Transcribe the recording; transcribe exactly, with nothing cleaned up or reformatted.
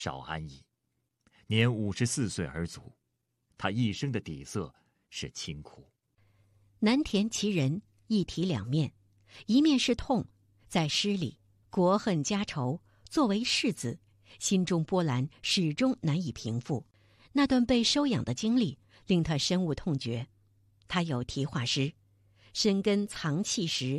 少安逸，年五十四岁而卒。他一生的底色是清苦。 南田其人一体两面，一面是痛，在诗里国恨家仇，作为士子，心中波澜始终难以平复。那段被收养的经历令他深恶痛绝。他有题画诗：深根藏气时，